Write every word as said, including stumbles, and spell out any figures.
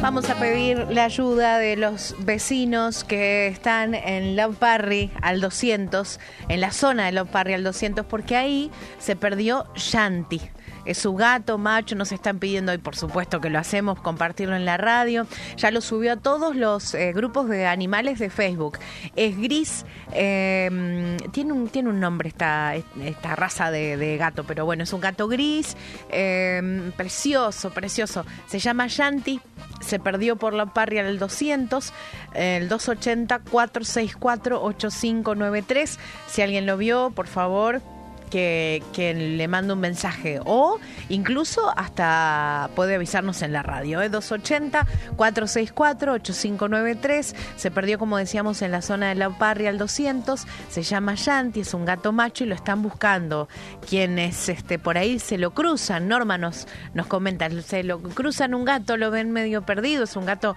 Vamos a pedir la ayuda de los vecinos que están en Love Parry al doscientos, en la zona de Love Parry al doscientos, porque ahí se perdió Yanti. Es su gato macho, nos están pidiendo hoy, por supuesto que lo hacemos, compartirlo en la radio. Ya lo subió a todos los eh, grupos de animales de Facebook. Es gris, eh, tiene, un, tiene un nombre esta, esta raza de, de gato, pero bueno, es un gato gris, eh, precioso, precioso. Se llama Yanti, se perdió por la parria del doscientos, el dos ochenta, cuatro seis cuatro, ocho cinco nueve tres. Si alguien lo vio, por favor, Que, que le mande un mensaje o incluso hasta puede avisarnos en la radio, ¿eh? dos ochenta, cuatro seis cuatro, ocho cinco nueve tres. Se perdió, como decíamos, en la zona de la Parria al doscientos. Se llama Yanti, es un gato macho y lo están buscando. Quienes este, por ahí se lo cruzan, Norma nos, nos comenta, se lo cruzan un gato, lo ven medio perdido, es un gato